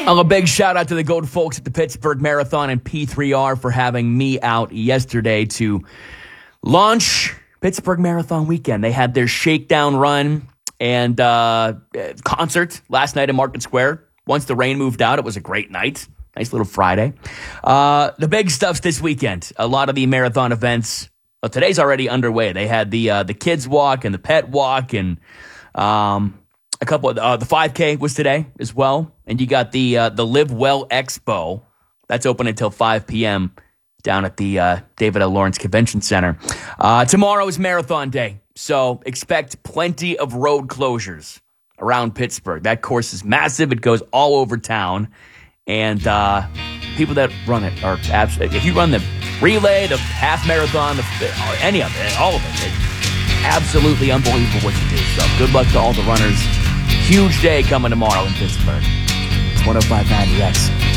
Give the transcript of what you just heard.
A big shout out to the good folks at the Pittsburgh Marathon and P3R for having me out yesterday to launch Pittsburgh Marathon weekend. They had their shakedown run and concert last night in Market Square. Once the rain moved out, it was a great night. Nice little Friday. The big stuff's this weekend. A lot of the marathon events. Well, today's already underway. They had the kids walk and the pet walk and a couple of the 5K was today as well. And you got the Live Well Expo. That's open until 5 p.m. down at the David L. Lawrence Convention Center. Tomorrow is Marathon Day, so expect plenty of road closures around Pittsburgh. That course is massive. It goes all over town. And people that run it are absolutely, if you run the relay, the half marathon, any of it, all of it, it's absolutely unbelievable what you do. So good luck to all the runners. Huge day coming tomorrow in Pittsburgh. It's 105.9 The X.